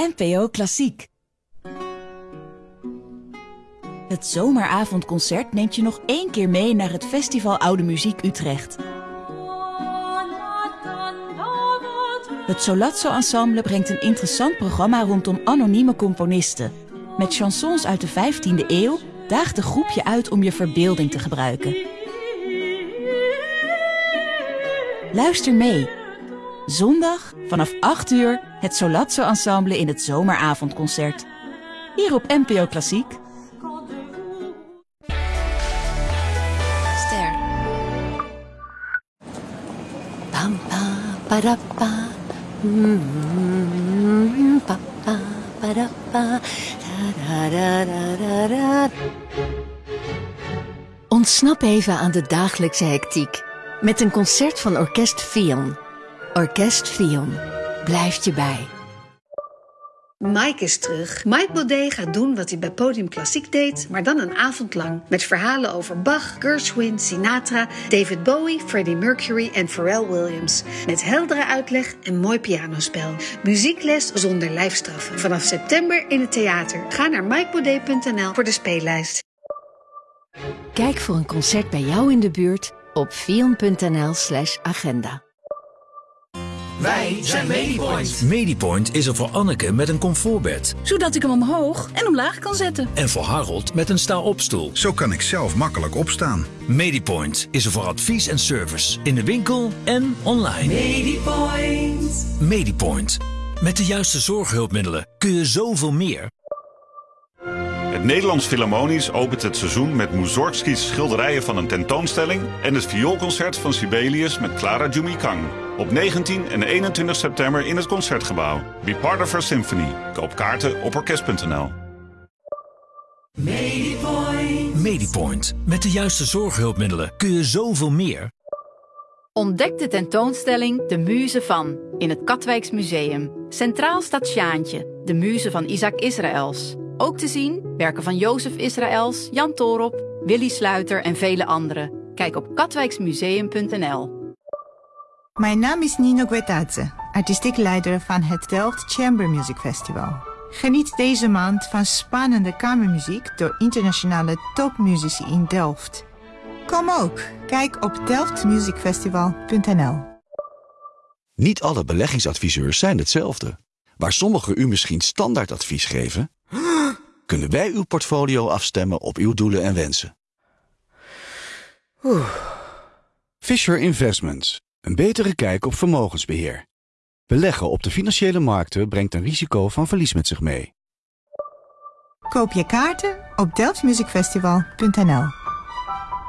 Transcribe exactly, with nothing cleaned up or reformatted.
N P O Klassiek. Het zomeravondconcert neemt je nog één keer mee naar het Festival Oude Muziek Utrecht. Het Solazzo Ensemble brengt een interessant programma rondom anonieme componisten. Met chansons uit de vijftiende eeuw daagt de groep je uit om je verbeelding te gebruiken. Luister mee. Zondag vanaf acht uur het Solazzo Ensemble in het zomeravondconcert. Hier op N P O Klassiek. Ster. Pam pa para pa. Mm, pa pa para pa. Da da da da da. Ontsnap even aan de dagelijkse hectiek met een concert van Orkest Fion. Orkest Fion blijft je bij. Mike is terug. Mike Baudet gaat doen wat hij bij Podium Klassiek deed, maar dan een avond lang. Met verhalen over Bach, Gershwin, Sinatra, David Bowie, Freddie Mercury en Pharrell Williams. Met heldere uitleg en mooi pianospel. Muziekles zonder lijfstraffen. Vanaf september in het theater. Ga naar mike baudet punt n l voor de speellijst. Kijk voor een concert bij jou in de buurt op fion punt n l slash agenda. Wij zijn Medipoint. Medipoint is er voor Anneke met een comfortbed. Zodat ik hem omhoog en omlaag kan zetten. En voor Harold met een sta-opstoel. Zo kan ik zelf makkelijk opstaan. Medipoint is er voor advies en service. In de winkel en online. Medipoint. Medipoint. Met de juiste zorghulpmiddelen kun je zoveel meer. Het Nederlands Philharmonisch opent het seizoen met Mussorgskis schilderijen van een tentoonstelling en het vioolconcert van Sibelius met Clara Jumikang. Op negentien en eenentwintig september in het Concertgebouw. Be part of our symphony. Koop kaarten op orkest punt n l. Medipoint. Medipoint. Met de juiste zorghulpmiddelen kun je zoveel meer. Ontdek de tentoonstelling De Muze van in het Katwijks Museum. Centraal staat Sjaantje, de muze van Isaac Israëls. Ook te zien werken van Jozef Israëls, Jan Toorop, Willy Sluiter en vele anderen. Kijk op katwijksmuseum punt n l. Mijn naam is Nino Guetadze, artistiek leider van het Delft Chamber Music Festival. Geniet deze maand van spannende kamermuziek door internationale topmuzici in Delft. Kom ook, kijk op delft music festival punt n l. Niet alle beleggingsadviseurs zijn hetzelfde. Waar sommigen u misschien standaardadvies geven, kunnen wij uw portfolio afstemmen op uw doelen en wensen. Oeh. Fisher Investments. Een betere kijk op vermogensbeheer. Beleggen op de financiële markten brengt een risico van verlies met zich mee. Koop je kaarten op delft music festival punt n l.